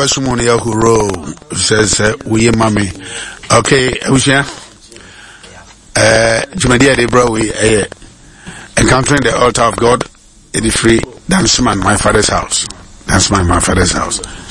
person on your row says, we mommy. Okay, Usha. Jumadia de bro, we encountering the altar of God. It is free. That's my father's house. That's my father's house.